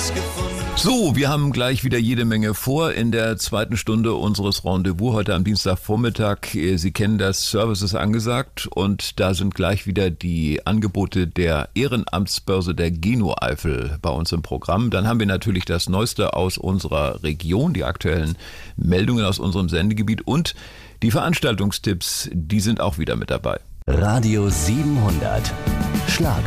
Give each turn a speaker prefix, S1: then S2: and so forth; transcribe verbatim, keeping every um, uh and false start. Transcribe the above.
S1: So, wir haben gleich wieder jede Menge vor in der zweiten Stunde unseres Rendezvous heute am Dienstagvormittag. Sie kennen das, Service ist angesagt und da sind gleich wieder die Angebote der Ehrenamtsbörse der Geno-Eifel bei uns im Programm. Dann haben wir natürlich das Neueste aus unserer Region, die aktuellen Meldungen aus unserem Sendegebiet und die Veranstaltungstipps, die sind auch wieder mit dabei.
S2: Radio siebenhundert Schlager.